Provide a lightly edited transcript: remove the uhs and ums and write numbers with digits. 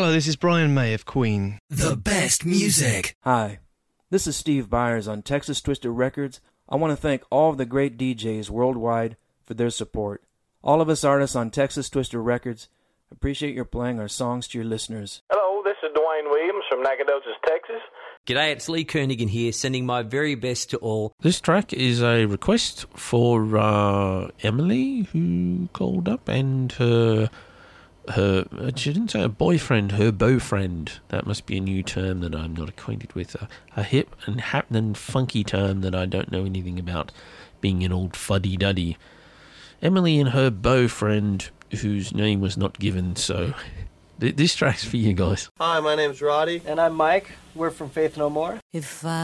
Hello, this is Brian May of Queen. The best music. Hi, this is Steve Byers on Texas Twister Records. I want to thank all of the great DJs worldwide for their support. All of us artists on Texas Twister Records appreciate your playing our songs to your listeners. Hello, this is Dwayne Williams from Nacogdoches, Texas. G'day, it's Lee Koenigan here, sending my very best to all. This track is a request for Emily, who called up, and her she didn't say a boyfriend, her beaufriend. That must be a new term that I'm not acquainted with. A hip and happening funky term that I don't know anything about, being an old fuddy-duddy. Emily and her beaufriend, whose name was not given, so this track's for you guys. Hi, my name's Roddy. And I'm Mike. We're from Faith No More. If